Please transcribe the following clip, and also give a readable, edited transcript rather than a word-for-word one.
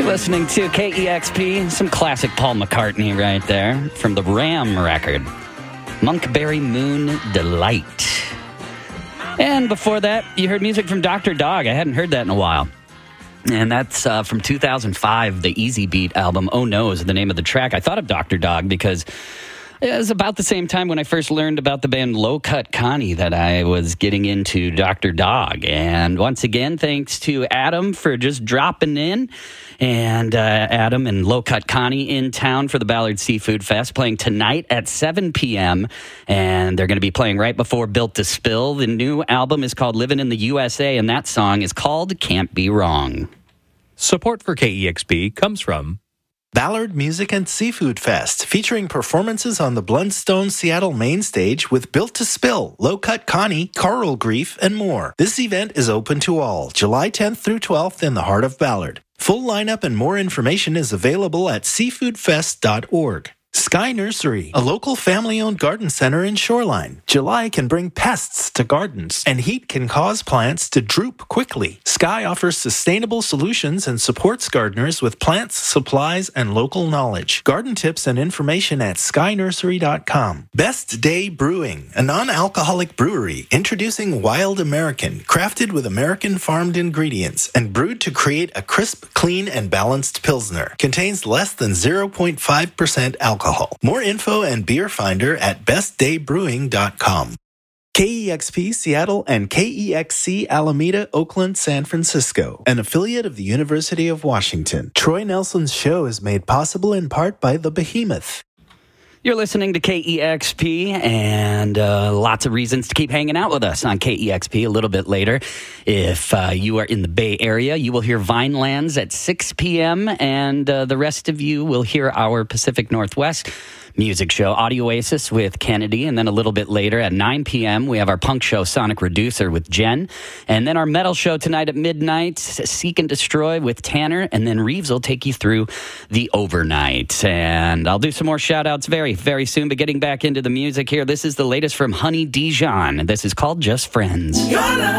Listening to KEXP, some classic Paul McCartney right there from the Ram record, Monkberry Moon Delight. And before that, you heard music from Dr. Dog. I hadn't heard that in a while. And that's from 2005, the Easy Beat album. Oh No is the name of the track. I thought of Dr. Dog because it was about the same time when I first learned about the band Low Cut Connie that I was getting into Dr. Dog. And once again, thanks to Adam for just dropping in. And Adam and Low Cut Connie in town for the Ballard Seafood Fest, playing tonight at 7 p.m. And they're going to be playing right before Built to Spill. The new album is called Living in the USA, and that song is called Can't Be Wrong. Support for KEXP comes from Ballard Music and Seafood Fest, featuring performances on the Blundstone Seattle main stage with Built to Spill, Low Cut Connie, Coral Grief, and more. This event is open to all, July 10th through 12th in the heart of Ballard. Full lineup and more information is available at seafoodfest.org. Sky Nursery, a local family-owned garden center in Shoreline. July can bring pests to gardens, and heat can cause plants to droop quickly. Sky offers sustainable solutions and supports gardeners with plants, supplies, and local knowledge. Garden tips and information at skynursery.com. Best Day Brewing, a non-alcoholic brewery introducing Wild American, crafted with American-farmed ingredients and brewed to create a crisp, clean, and balanced Pilsner. Contains less than 0.5% alcohol. More info and beer finder at bestdaybrewing.com. KEXP Seattle and KEXC Alameda, Oakland, San Francisco, an affiliate of the University of Washington. Troy Nelson's show is made possible in part by The Behemoth. You're listening to KEXP, and lots of reasons to keep hanging out with us on KEXP a little bit later. If you are in the Bay Area, you will hear Vinelands at 6 p.m., and the rest of you will hear our Pacific Northwest music show, Audio Oasis with Kennedy, and then a little bit later at 9 p.m., we have our punk show, Sonic Reducer with Jen, and then our metal show tonight at midnight, Seek and Destroy with Tanner, and then Reeves will take you through the overnight. And I'll do some more shout-outs very, very soon, but getting back into the music here, this is the latest from Honey Dijon. This is called Just Friends.